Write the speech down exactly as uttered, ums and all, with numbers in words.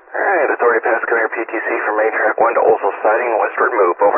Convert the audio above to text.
Alright, Authority Pass, come here, P T C from main track one to Olsel siding, westward move,